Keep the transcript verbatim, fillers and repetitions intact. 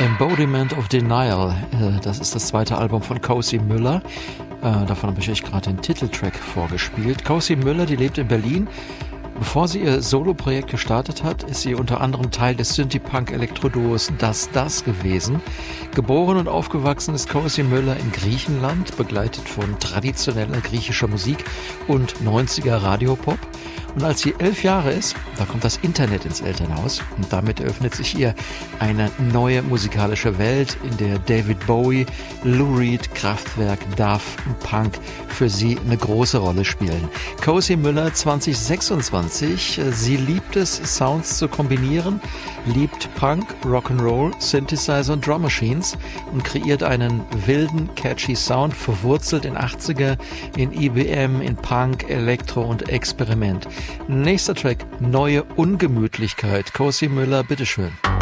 Embodiment of Denial, das ist das zweite Album von Cozy Müller. Davon habe ich euch gerade den Titeltrack vorgespielt. Cozy Müller, die lebt in Berlin. Bevor sie ihr Soloprojekt gestartet hat, ist sie unter anderem Teil des Synthie-Punk-Elektroduos Das Das gewesen. Geboren und aufgewachsen ist Cozy Müller in Griechenland, begleitet von traditioneller griechischer Musik und neunziger Radiopop. Und als sie elf Jahre ist, da kommt das Internet ins Elternhaus und damit eröffnet sich ihr eine neue musikalische Welt, in der David Bowie, Lou Reed, Kraftwerk, Duff und Punk für sie eine große Rolle spielen. Cozy Müller zwanzig sechsundzwanzig, sie liebt es, Sounds zu kombinieren, liebt Punk, Rock'n'Roll, Synthesizer und Drum Machines und kreiert einen wilden, catchy Sound, verwurzelt in achtziger, in E B M, in Punk, Elektro und Experiment. Nächster Track, Neue Ungemütlichkeit. Cozy Müller, bitteschön.